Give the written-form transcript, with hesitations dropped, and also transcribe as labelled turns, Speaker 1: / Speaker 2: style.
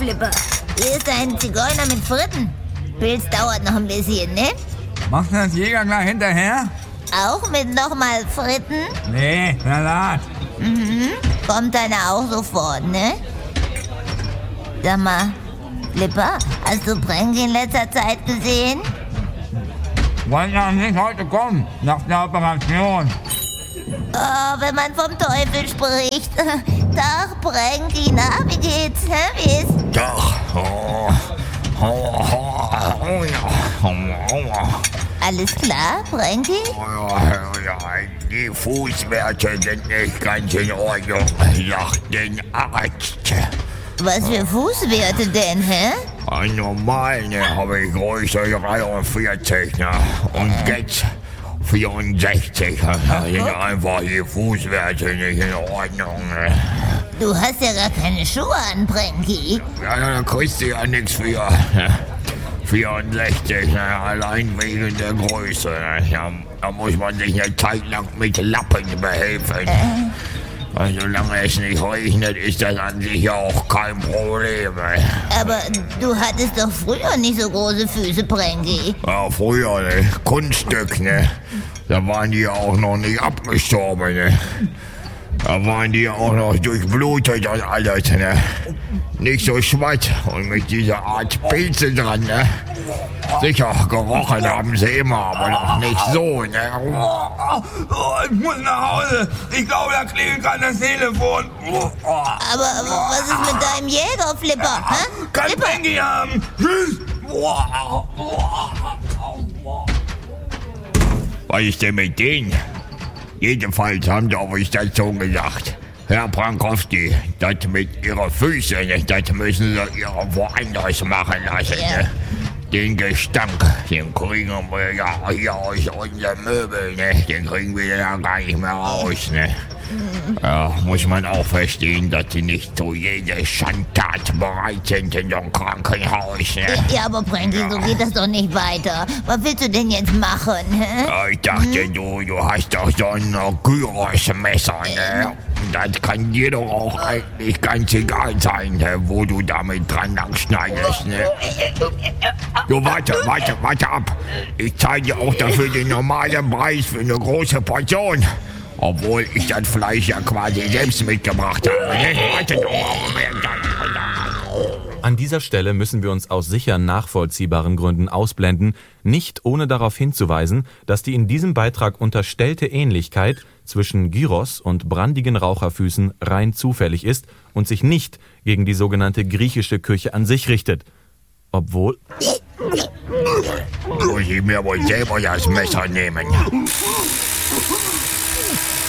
Speaker 1: Flipper. Hier ist ein Zigeuner mit Fritten. Pilz dauert noch ein bisschen, ne?
Speaker 2: Machst du das Jäger gleich hinterher?
Speaker 1: Auch mit nochmal Fritten?
Speaker 2: Nee, Salat.
Speaker 1: Kommt einer auch sofort, ne? Sag mal, Flipper, hast du Pranky in letzter Zeit gesehen?
Speaker 2: Wollen wir nicht heute kommen, nach der Operation?
Speaker 1: Oh, wenn man vom Teufel spricht. Tag, Pranky, na, wie geht's? Hä? Wie ist?
Speaker 3: Doch.
Speaker 1: Alles klar, Pranky?
Speaker 3: Die Fußwerte sind nicht ganz in Ordnung, sagt den Arzt.
Speaker 1: Was für Fußwerte denn, hä?
Speaker 3: Ein normalen habe ich Größe 43, ne? Und jetzt 64. Sind einfach die Fußwerte nicht in Ordnung. Ne?
Speaker 1: Du hast ja gar keine Schuhe an, Pranky.
Speaker 3: Ja, da kriegst du ja nichts für. 64, ne? Allein wegen der Größe. Ne? Ja, da muss man sich eine Zeit lang mit Lappen behelfen. Also, solange es nicht regnet, ist das an sich ja auch kein Problem.
Speaker 1: Aber du hattest doch früher nicht so große Füße, Pranky.
Speaker 3: Ja, früher, ne? Kunststück, ne? Da waren die auch noch nicht abgestorben, ne? Da waren die auch noch durchblutet und alles, ne? Nicht so schwatt und mit dieser Art Pilze dran, ne? Sicher, gerochen haben sie immer, aber noch nicht so, ne?
Speaker 2: Ich muss nach Hause. Ich glaube, da klingelt gerade das Telefon.
Speaker 1: Aber was ist mit deinem Jäger, Flipper? Hä?
Speaker 2: Kann Pranky haben. Tschüss.
Speaker 3: Was ist denn mit denen? Jedenfalls haben sie auf die Station gesagt, Herr Brankowski, das mit Ihren Füßen, das müssen Sie woanders machen lassen.
Speaker 1: Ja.
Speaker 3: Ne? Den Gestank, den kriegen wir ja hier aus unseren Möbeln, ne? Den kriegen wir ja gar nicht mehr raus. Ne? Ja, muss man auch verstehen, dass sie nicht zu jeder Schandtat bereit sind in so einem Krankenhaus. Ne?
Speaker 1: Ja, aber Pranky, so geht das doch nicht weiter. Was willst du denn jetzt machen, hä?
Speaker 3: Ja, ich dachte, du hast doch so ein Gyros-Messer, ne? Das kann dir doch auch eigentlich ganz egal sein, ne? Wo du damit dran lang schneidest, ne? Du, warte ab. Ich zahle dir auch dafür den normalen Preis für eine große Portion. Obwohl ich das Fleisch ja quasi selbst mitgebracht habe, ne? Warte doch mal.
Speaker 4: An dieser Stelle müssen wir uns aus sicher nachvollziehbaren Gründen ausblenden, nicht ohne darauf hinzuweisen, dass die in diesem Beitrag unterstellte Ähnlichkeit zwischen Gyros und brandigen Raucherfüßen rein zufällig ist und sich nicht gegen die sogenannte griechische Küche an sich richtet. Obwohl...
Speaker 3: Muss ich mir wohl selber das Messer nehmen.